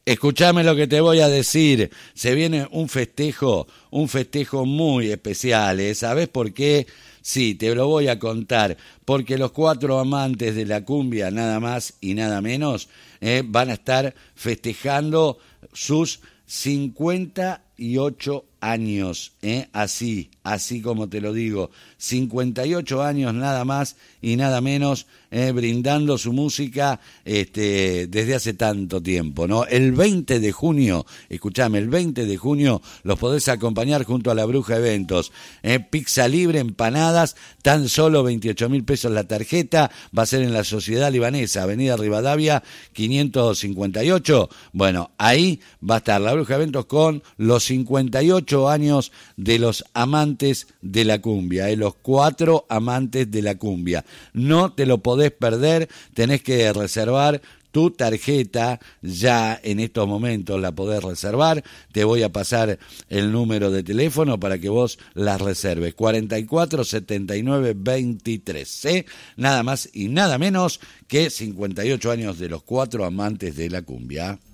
Escuchame lo que te voy a decir. Se viene un festejo muy especial, ¿eh? ¿Sabés por qué? Sí, te lo voy a contar. Porque los 4 amantes de la cumbia, nada más y nada menos, van a estar festejando sus 58 años, así como te lo digo, 58 años nada más y nada menos, brindando su música desde hace tanto tiempo, ¿no? El 20 de junio, escuchame, el 20 de junio los podés acompañar junto a la Bruja Eventos, pizza libre, empanadas, tan solo 28.000 pesos la tarjeta, va a ser en la Sociedad Libanesa, Avenida Rivadavia 558, bueno, ahí va a estar la Bruja Eventos con los 58 años de los amantes de la cumbia, los 4 amantes de la cumbia. No te lo podés perder, tenés que reservar tu tarjeta, ya en estos momentos la podés reservar, te voy a pasar el número de teléfono para que vos la reserves, 44 79 23, nada más y nada menos que 58 años de los 4 amantes de la cumbia.